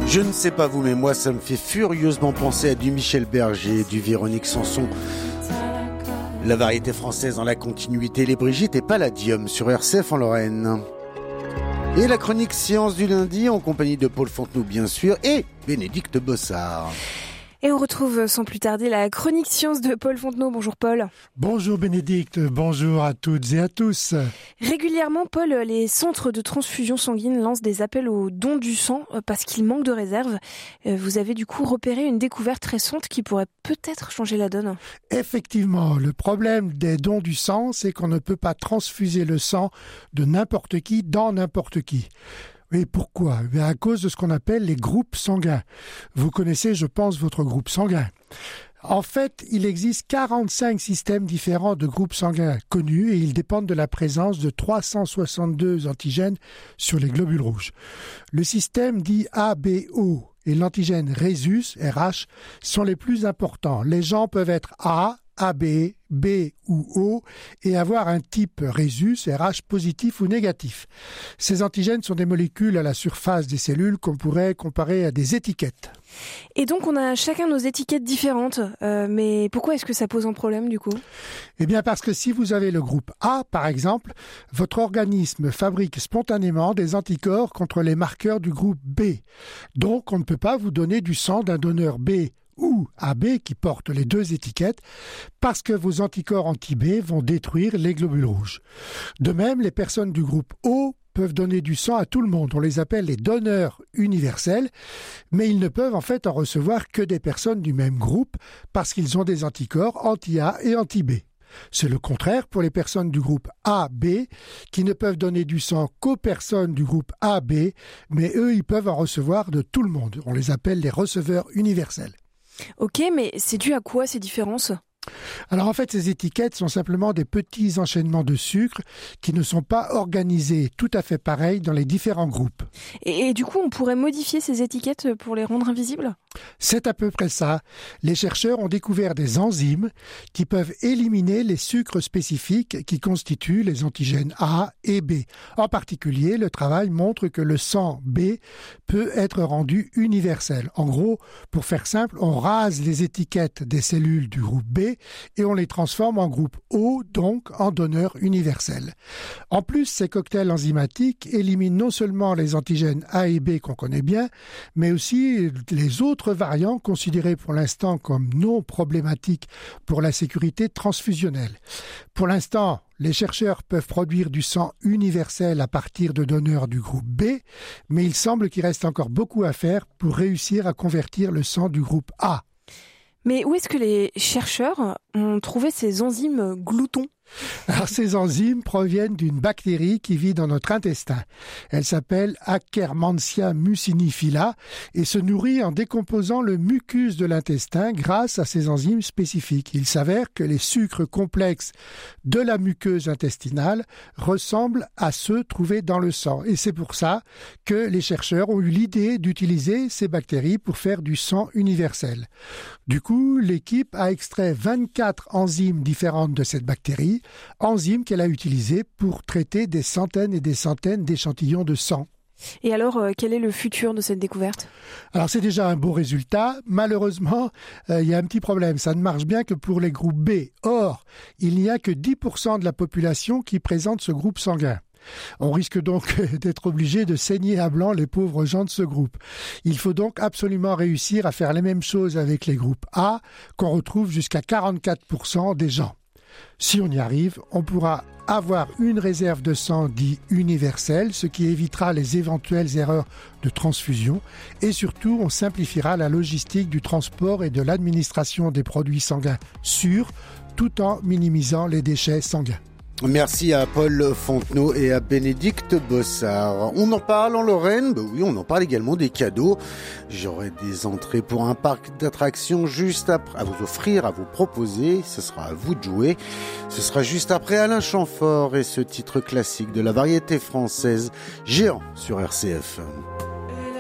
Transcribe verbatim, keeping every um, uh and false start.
Je ne sais pas vous, mais moi, ça me fait furieusement penser à du Michel Berger, du Véronique Sanson. La variété française dans la continuité, les Brigitte et Palladium sur R C F en Lorraine. Et la chronique Science du lundi en compagnie de Paul Fontenot, bien sûr, et Bénédicte Bossard. Et on retrouve sans plus tarder la chronique science de Paul Fontenot. Bonjour Paul. Bonjour Bénédicte, bonjour à toutes et à tous. Régulièrement, Paul, les centres de transfusion sanguine lancent des appels au don du sang parce qu'il manque de réserves. Vous avez du coup repéré une découverte récente qui pourrait peut-être changer la donne. Effectivement, le problème des dons du sang, c'est qu'on ne peut pas transfuser le sang de n'importe qui dans n'importe qui. Et pourquoi ? Eh bien, à cause de ce qu'on appelle les groupes sanguins. Vous connaissez, je pense, votre groupe sanguin. En fait, il existe quarante-cinq systèmes différents de groupes sanguins connus et ils dépendent de la présence de trois cent soixante-deux antigènes sur les globules rouges. Le système dit A B O et l'antigène Rhesus, R H, sont les plus importants. Les gens peuvent être A, A B, B ou O et avoir un type Rhesus, R H positif ou négatif. Ces antigènes sont des molécules à la surface des cellules qu'on pourrait comparer à des étiquettes. Et donc on a chacun nos étiquettes différentes, euh, mais pourquoi est-ce que ça pose un problème du coup ? Eh bien parce que si vous avez le groupe A par exemple, votre organisme fabrique spontanément des anticorps contre les marqueurs du groupe B. Donc on ne peut pas vous donner du sang d'un donneur B ou A B qui portent les deux étiquettes parce que vos anticorps anti-B vont détruire les globules rouges. De même, les personnes du groupe O peuvent donner du sang à tout le monde. On les appelle les donneurs universels, mais ils ne peuvent en fait en recevoir que des personnes du même groupe parce qu'ils ont des anticorps anti-A et anti-B. C'est le contraire pour les personnes du groupe A B qui ne peuvent donner du sang qu'aux personnes du groupe A B, mais eux, ils peuvent en recevoir de tout le monde. On les appelle les receveurs universels. Ok, mais c'est dû à quoi ces différences ? Alors en fait, ces étiquettes sont simplement des petits enchaînements de sucre qui ne sont pas organisés tout à fait pareils dans les différents groupes. Et, et du coup, on pourrait modifier ces étiquettes pour les rendre invisibles ? C'est à peu près ça. Les chercheurs ont découvert des enzymes qui peuvent éliminer les sucres spécifiques qui constituent les antigènes A et B. En particulier, le travail montre que le sang B peut être rendu universel. En gros, pour faire simple, on rase les étiquettes des cellules du groupe B et on les transforme en groupe O, donc en donneur universel. En plus, ces cocktails enzymatiques éliminent non seulement les antigènes A et B qu'on connaît bien, mais aussi les autres variants considérés pour l'instant comme non problématiques pour la sécurité transfusionnelle. Pour l'instant, les chercheurs peuvent produire du sang universel à partir de donneurs du groupe B, mais il semble qu'il reste encore beaucoup à faire pour réussir à convertir le sang du groupe A. Mais où est-ce que les chercheurs ont trouvé ces enzymes gloutons ? Alors, ces enzymes proviennent d'une bactérie qui vit dans notre intestin. Elle s'appelle Akkermansia muciniphylla et se nourrit en décomposant le mucus de l'intestin grâce à ces enzymes spécifiques. Il s'avère que les sucres complexes de la muqueuse intestinale ressemblent à ceux trouvés dans le sang. Et c'est pour ça que les chercheurs ont eu l'idée d'utiliser ces bactéries pour faire du sang universel. Du coup, l'équipe a extrait vingt-quatre enzymes différentes de cette bactérie, enzyme qu'elle a utilisée pour traiter des centaines et des centaines d'échantillons de sang. Et alors, euh, quel est le futur de cette découverte ? Alors, c'est déjà un beau résultat. Malheureusement, euh, il y a un petit problème. Ça ne marche bien que pour les groupes B. Or, il n'y a que dix pour cent de la population qui présente ce groupe sanguin. On risque donc d'être obligé de saigner à blanc les pauvres gens de ce groupe. Il faut donc absolument réussir à faire les mêmes choses avec les groupes A, qu'on retrouve jusqu'à quarante-quatre pour cent des gens. Si on y arrive, on pourra avoir une réserve de sang dit universelle, ce qui évitera les éventuelles erreurs de transfusion et surtout on simplifiera la logistique du transport et de l'administration des produits sanguins sûrs tout en minimisant les déchets sanguins. Merci à Paul Fontenot et à Bénédicte Bossard. On en parle en Lorraine, bah oui, on en parle également des cadeaux. J'aurai des entrées pour un parc d'attractions juste après, à vous offrir, à vous proposer. Ce sera à vous de jouer. Ce sera juste après Alain Chamfort et ce titre classique de la variété française, Géant sur R C F.